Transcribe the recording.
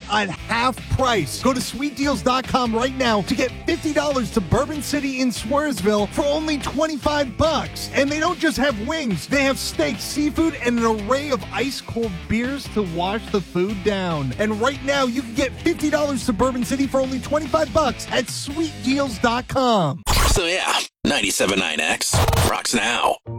at half price. Go to sweetdeals.com right now to get $50 to Bourbon City in Swearsville for only $25. And they don't just have wings, they have steak, seafood, and an array of ice-cold beers to wash the food down. And right now, you can get $50 to Bourbon City for only $25 at sweetdeals.com. So yeah, 97.9X rocks now.